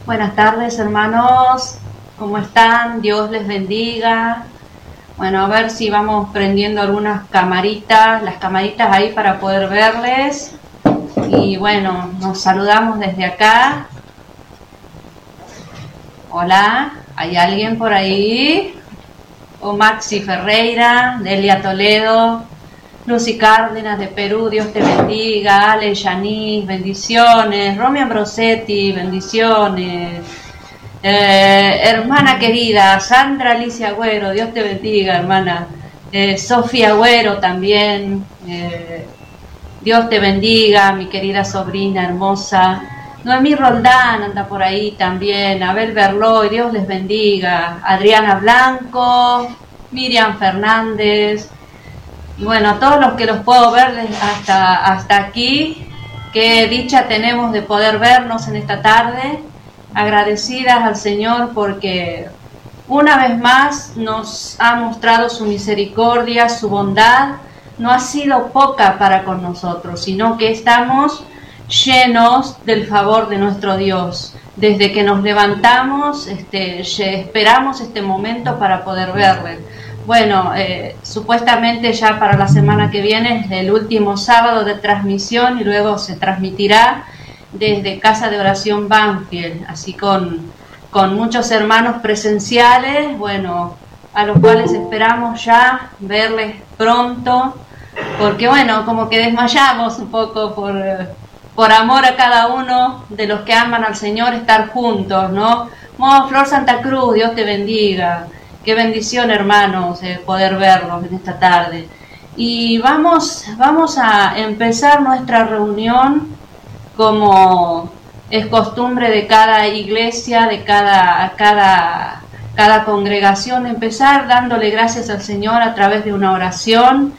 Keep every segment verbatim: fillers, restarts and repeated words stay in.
Buenas tardes, hermanos. ¿Cómo están? Dios les bendiga. Bueno, a ver si vamos prendiendo algunas camaritas, las camaritas ahí para poder verles. Y bueno, nos saludamos desde acá. Hola, ¿hay alguien por ahí? O Maxi Ferreira, Delia Toledo, Lucy Cárdenas de Perú, Dios te bendiga. Ale Yanis, bendiciones. Romy Ambrosetti, bendiciones. Eh, hermana querida, Sandra Alicia Agüero, Dios te bendiga, hermana. Eh, Sofía Agüero también, eh, Dios te bendiga, mi querida sobrina hermosa. Noemí Roldán anda por ahí también. Abel Berloy, Dios les bendiga. Adriana Blanco, Miriam Fernández. Y bueno, a todos los que los puedo ver hasta, hasta aquí, qué dicha tenemos de poder vernos en esta tarde, agradecidas al Señor porque una vez más nos ha mostrado su misericordia, su bondad. No ha sido poca para con nosotros, sino que estamos llenos del favor de nuestro Dios. Desde que nos levantamos, este, esperamos este momento para poder verle. Bueno, eh, supuestamente ya para la semana que viene es el último sábado de transmisión y luego se transmitirá desde Casa de Oración Banfield, así con, con muchos hermanos presenciales, bueno, a los cuales esperamos ya verles pronto, porque bueno, como que desmayamos un poco por, por amor a cada uno de los que aman al Señor, estar juntos, ¿no? Oh, Flor Santa Cruz, Dios te bendiga. Qué bendición, hermanos, eh, poder verlos en esta tarde. Y vamos, vamos a empezar nuestra reunión como es costumbre de cada iglesia, de cada, cada, cada congregación, empezar dándole gracias al Señor a través de una oración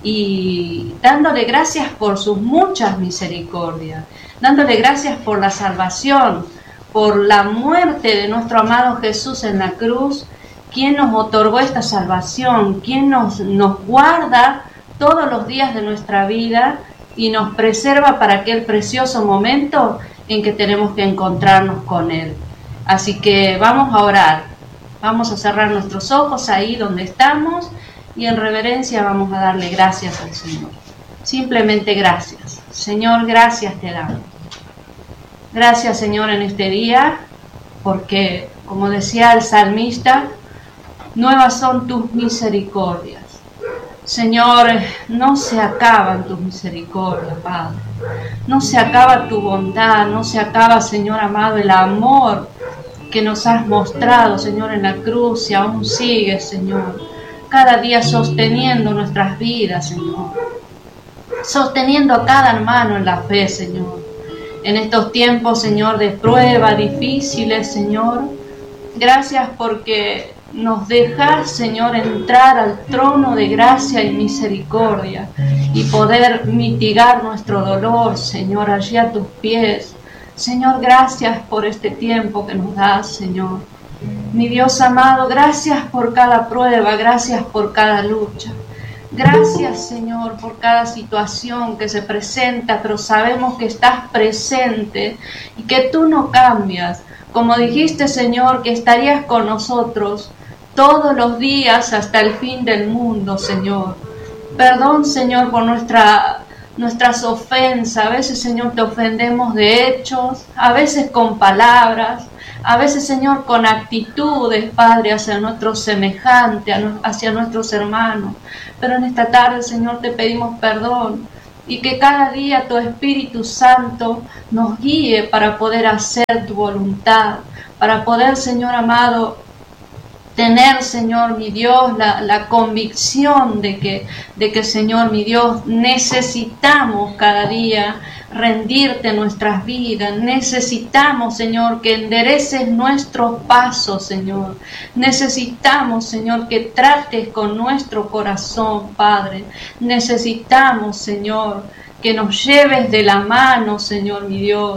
y dándole gracias por sus muchas misericordias, dándole gracias por la salvación, por la muerte de nuestro amado Jesús en la cruz, quien nos otorgó esta salvación, quien nos, nos guarda todos los días de nuestra vida y nos preserva para aquel precioso momento en que tenemos que encontrarnos con Él. Así que vamos a orar, vamos a cerrar nuestros ojos ahí donde estamos y en reverencia vamos a darle gracias al Señor. Simplemente gracias. Señor, gracias te damos. Gracias, Señor, en este día, porque, como decía el salmista, nuevas son tus misericordias. Señor, no se acaban tus misericordias, Padre. No se acaba tu bondad, no se acaba, Señor amado, el amor que nos has mostrado, Señor, en la cruz y aún sigues, Señor, cada día sosteniendo nuestras vidas, Señor. Sosteniendo a cada hermano en la fe, Señor. En estos tiempos, Señor, de prueba difíciles, Señor, gracias porque nos dejas, Señor, entrar al trono de gracia y misericordia y poder mitigar nuestro dolor, Señor, allí a tus pies. Señor, gracias por este tiempo que nos das, Señor. Mi Dios amado, gracias por cada prueba, gracias por cada lucha. Gracias, Señor, por cada situación que se presenta, pero sabemos que estás presente y que tú no cambias. Como dijiste, Señor, que estarías con nosotros todos los días hasta el fin del mundo, Señor. Perdón, Señor, por nuestra, nuestras ofensas. A veces, Señor, te ofendemos de hechos, a veces con palabras, a veces, Señor, con actitudes, Padre, hacia nuestros semejantes, hacia nuestros hermanos. Pero en esta tarde, Señor, te pedimos perdón y que cada día tu Espíritu Santo nos guíe para poder hacer tu voluntad, para poder, Señor amado, tener, Señor mi Dios, la, la convicción de que, de que, Señor mi Dios, necesitamos cada día rendirte nuestras vidas. Necesitamos, Señor, que endereces nuestros pasos, Señor. Necesitamos, Señor, que trates con nuestro corazón, Padre. Necesitamos, Señor, que nos lleves de la mano, Señor mi Dios.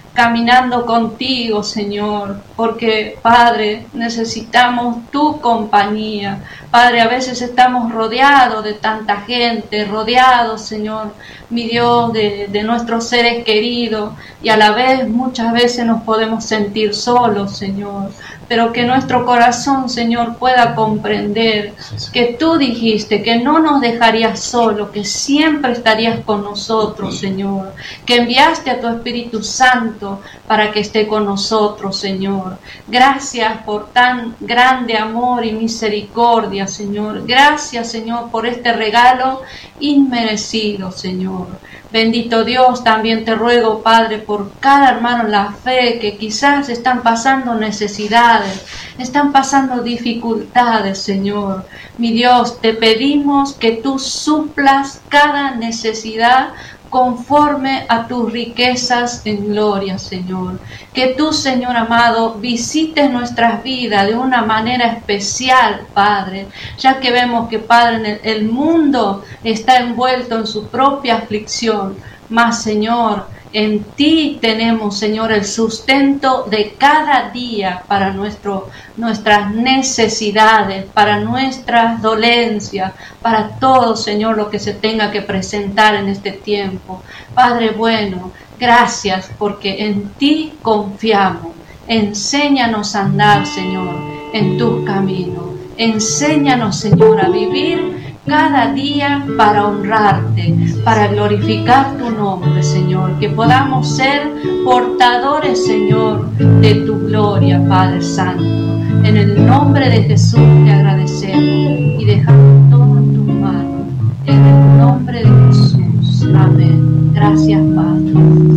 caminando contigo, Señor, porque, Padre, necesitamos tu compañía. Padre, a veces estamos rodeados de tanta gente, rodeados, Señor, mi Dios, de, de nuestros seres queridos, y a la vez muchas veces nos podemos sentir solos, Señor, pero que nuestro corazón, Señor, pueda comprender que tú dijiste que no nos dejarías solos, que siempre estarías con nosotros, Señor, que enviaste a tu Espíritu Santo para que esté con nosotros, Señor. Gracias por tan grande amor y misericordia, Señor. Gracias, Señor, por este regalo inmerecido, Señor. Bendito Dios, también te ruego, Padre, por cada hermano en la fe que quizás están pasando necesidades, están pasando dificultades, Señor. Mi Dios, te pedimos que tú suplas cada necesidad conforme a tus riquezas en gloria, Señor. Que tú, Señor amado, visites nuestras vidas de una manera especial, Padre, ya que vemos que, Padre, en el, el mundo está envuelto en su propia aflicción, mas, Señor, en ti tenemos, Señor, el sustento de cada día para nuestro, nuestras necesidades, para nuestras dolencias, para todo, Señor, lo que se tenga que presentar en este tiempo. Padre bueno, gracias porque en ti confiamos. Enséñanos a andar, Señor, en tus caminos. Enséñanos, Señor, a vivir cada día para honrarte, para glorificar tu nombre, Señor, que podamos ser portadores, Señor, de tu gloria, Padre Santo. En el nombre de Jesús te agradecemos y dejamos todo en tus manos. En el nombre de Jesús. Amén. Gracias, Padre.